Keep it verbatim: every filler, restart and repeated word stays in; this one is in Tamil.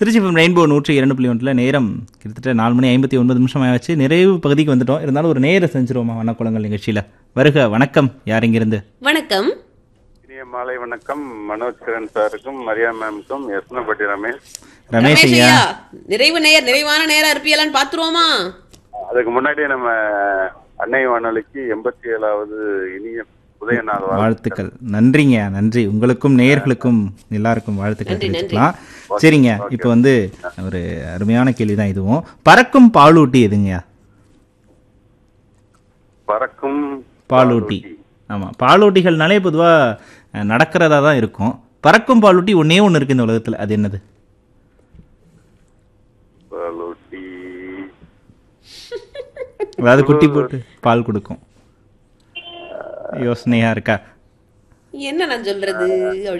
திருச்சி ரெயின்போ நூற்றி இரண்டு புள்ளி ஒன்றில் நேரம் கிட்டத்தட்ட நாலு மணி ஐம்பத்தி ஒன்பது நிமிஷம் ஆயாச்சு. நிறைவு பகுதிக்கு வந்துட்டோம். இருந்தாலும் ஒரு நேர செஞ்சிருவோமா வண்ணக்குளங்கள் நிகழ்ச்சியில். வருக. வணக்கம். யார் இங்கிருந்து? வணக்கம். இனிய மாலை வணக்கம். மனோஜ் கிரண் சாருக்கும் மரியா மேம்க்கும் எஸ்னப்பட்டி ரமேஷ். ரமேஷ் ஐயா, நிறைவு நேர் நிறைவான நேரம் இருப்பியலான்னு பாத்துருவோமா? அதுக்கு முன்னாடி நம்ம அன்னை வானொலிக்கு எண்பத்தி ஏழாவது இனிய உதய நாள் வாழ்த்துக்கள். நன்றிங்க. நன்றி. உங்களுக்கும் நேயர்களுக்கும் எல்லாருக்கும் வாழ்த்துக்கள் தெரிவிச்சுக்கலாம். சரிங்க, இப்போ வந்து ஒரு அருமையான கேள்வி தான் இதுவும். பறக்கும் பாலூட்டி எதுங்க? பறக்கும் பாலூட்டி. ஆமாம், பாலூட்டிகள்னாலே பொதுவாக நடக்கிறதா தான் இருக்கும். பறக்கும் பாலூட்டி ஒன்னே ஒன்று இருக்கு இந்த உலகத்தில். அது என்னது? பாலூட்டி அதாவது குட்டி போட்டு பால் கொடுக்கும். யோசனையா இருக்கா? என்ன நான் சொல்றது?